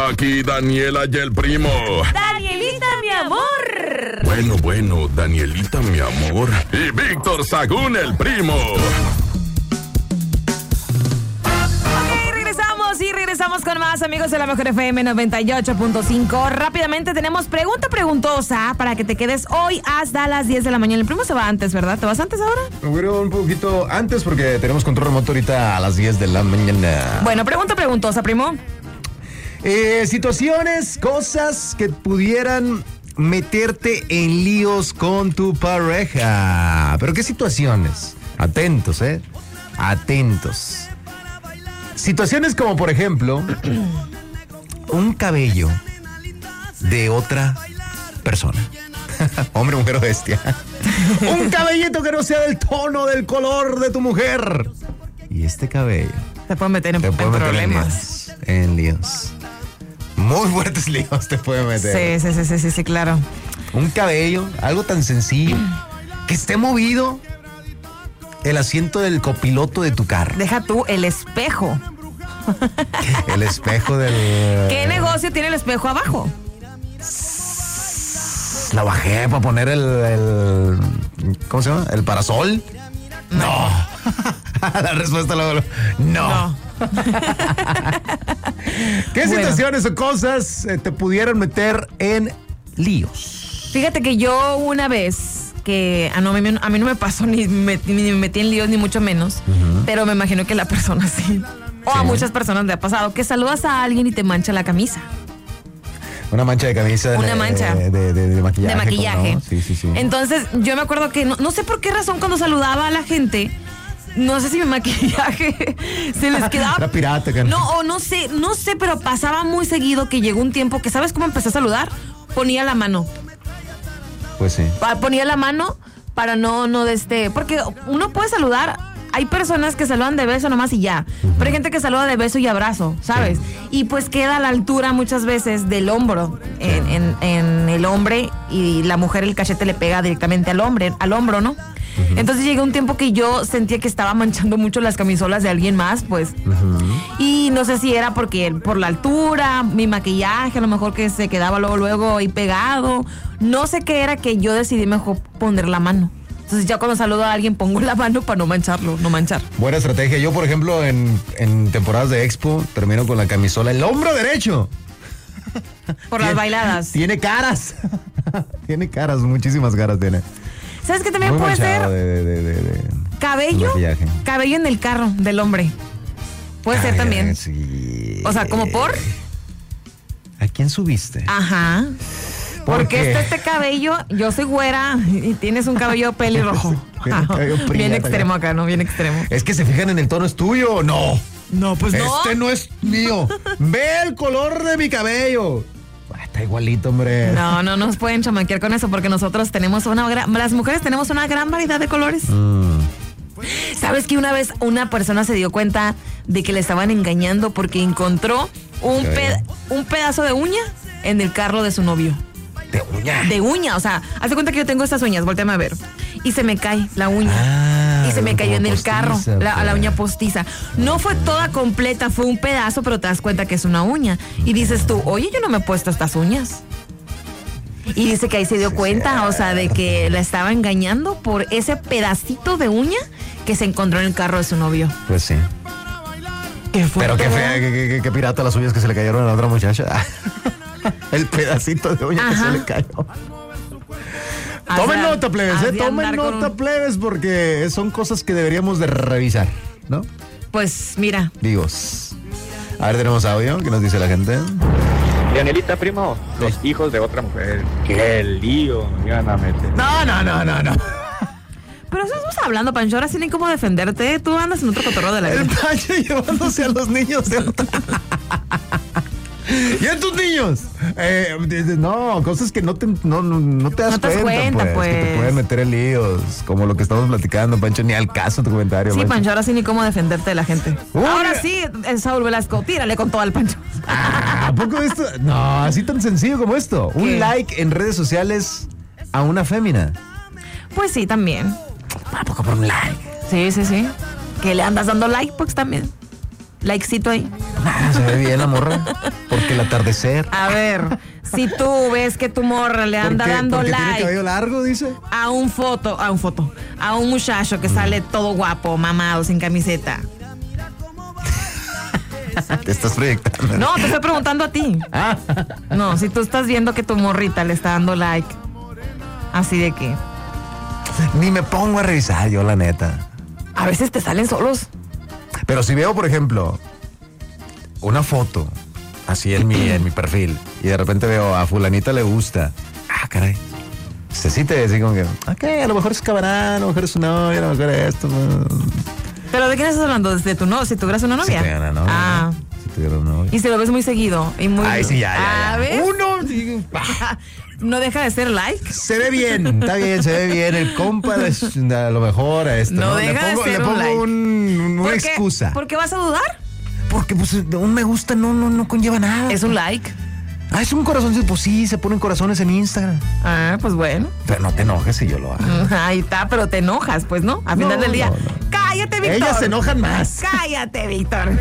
Aquí Daniela y el primo. Danielita, mi amor. Bueno, Danielita, mi amor. Y Víctor Sagún, el primo. Regresamos con más, amigos de la Mejor FM 98.5. Rápidamente tenemos pregunta preguntosa para que te quedes hoy hasta las 10 de la mañana. El primo se va antes, ¿verdad? ¿Te vas antes ahora? Bueno, un poquito antes porque tenemos control remoto ahorita a las 10 de la mañana. Bueno, pregunta preguntosa, primo. Situaciones, cosas que pudieran meterte en líos con tu pareja. ¿Pero qué situaciones? Atentos, Atentos. Situaciones como, por ejemplo, un cabello de otra persona. Hombre, mujer o bestia. Un cabellito que no sea del tono, del color de tu mujer. Y este cabello te puede meter en problemas. En líos. Muy fuertes líos te puede meter. Sí, claro. Un cabello, algo tan sencillo, que esté movido el asiento del copiloto de tu carro. Deja tú el espejo. El espejo del... ¿Qué negocio tiene el espejo abajo? La bajé para poner el ¿cómo se llama? ¿El parasol? No. La respuesta luego. No. ¿Qué situaciones o cosas te pudieran meter en líos? Fíjate que yo una vez que a mí no me pasó ni me metí en líos ni mucho menos, pero me imagino que la persona sí. O a muchas personas le ha pasado que saludas a alguien y te mancha la camisa. Una mancha de camisa. Una mancha. De maquillaje. De maquillaje. ¿No? Sí. Entonces, yo me acuerdo que no sé por qué razón cuando saludaba a la gente, no sé si mi maquillaje se les quedaba. Era pirata, que no sé, pero pasaba muy seguido que llegó un tiempo que, ¿sabes cómo empecé a saludar? Ponía la mano. Pues sí. Ponía la mano para porque uno puede saludar. Hay personas que saludan de beso nomás y ya. Pero hay gente que saluda de beso y abrazo, ¿sabes? Sí. Y pues queda a la altura muchas veces del hombro en el hombre, y la mujer el cachete le pega directamente al hombro, ¿no? Entonces llegó un tiempo que yo sentía que estaba manchando mucho las camisolas de alguien más, pues. Y no sé si era porque por la altura, mi maquillaje, a lo mejor que se quedaba luego ahí pegado. No sé qué era, que yo decidí mejor poner la mano. Entonces ya cuando saludo a alguien pongo la mano para no manchar. Buena estrategia. Yo, por ejemplo, en temporadas de Expo, termino con la camisola el hombro derecho. Por las bailadas. Tiene caras. Tiene caras, muchísimas caras tiene. ¿Sabes qué también puede ser? Cabello en el carro del hombre. Puede ser también. Sí. O sea, ¿como por? ¿A quién subiste? Ajá. Porque este cabello, yo soy güera y tienes un cabello pelirrojo. Bien extremo acá, ¿no? Bien extremo. Es que se fijan en el tono, ¿es tuyo o no? No, pues no. Este no es mío. Ve el color de mi cabello. Está igualito, hombre. No nos pueden chamaquear con eso, porque nosotros tenemos las mujeres tenemos una gran variedad de colores. ¿Sabes que una vez una persona se dio cuenta de que le estaban engañando porque encontró un pedazo de uña en el carro de su novio? De uña, o sea, haz de cuenta que yo tengo estas uñas, voltéame a ver. Y se me cae la uña. Y se me cayó en el carro, la uña postiza. No fue toda completa, fue un pedazo, pero te das cuenta que es una uña. Y dices tú, oye, yo no me he puesto estas uñas. Y dice que ahí se dio cuenta, o sea, de que la estaba engañando por ese pedacito de uña que se encontró en el carro de su novio. Pues sí. Qué fuerte. Pero qué fea, qué pirata las uñas que se le cayeron a la otra muchacha. El pedacito de uña que se le cayó. Tomen nota, plebes, tomen nota, plebes, porque son cosas que deberíamos de revisar, ¿no? Pues mira. Digos. A ver, tenemos audio. ¿Qué nos dice la gente? Danielita, primo, los hijos de otra mujer. Qué lío me iban a meter. No. Pero eso estamos hablando, Pancho. Ahora sí ni cómo defenderte. Tú andas en otro cotorreo de la vida. El Pancho llevándose a los niños de otra. ¿Y a tus niños? No, cosas que no te das cuenta, pues. Que te pueden meter en líos, como lo que estamos platicando, Pancho. Ni al caso tu comentario. Sí, Pancho, ahora sí ni cómo defenderte de la gente. Ahora sí, Saúl Velasco, tírale con todo al Pancho. ¿A poco esto? No, así tan sencillo como esto. ¿Qué? Un like en redes sociales a una fémina. Pues sí, también. ¿A poco por un like? Sí. ¿Que le andas dando like? Pues también. Likecito ahí. Se ve bien la morra. Porque el atardecer. A ver, si tú ves que tu morra le anda ¿Por qué? dando ¿Porque tiene like cabello largo, dice? a un muchacho que sale todo guapo, mamado, sin camiseta. Te estás proyectando. No, te estoy preguntando a ti. Ah. No, si tú estás viendo que tu morrita le está dando like, así de que Ni me pongo a revisar yo, la neta. a veces te salen solos. Pero si veo, por ejemplo, una foto así en mi perfil y de repente veo a fulanita le gusta. Ah, caray. Sí te decía como que, ok, a lo mejor es camarada, a lo mejor es su novia, a lo mejor es esto. ¿Pero de quién estás hablando? ¿De tu novia? ¿Si tuvieras una novia? Si tuviera una novia. Ah. Si tuviera una novia. Y si lo ves muy seguido y muy... Ay, sí, ya. A ver. Uno, digo, ¿No deja de ser like? se ve bien, está bien, se ve bien. El compa a lo mejor a esto. No Le deja de pongo, ser le un pongo like. una ¿Por qué? excusa. ¿Por qué vas a dudar? Porque pues un me gusta no conlleva nada. Es un like. Ah, es un corazoncito. Pues sí, se ponen corazones en Instagram. Ah, pues bueno. Pero no te enojes si yo lo hago. Ahí está, pero te enojas, pues, ¿no? A final del día. no. Cállate, Víctor. Ellas se enojan más. Cállate, Víctor.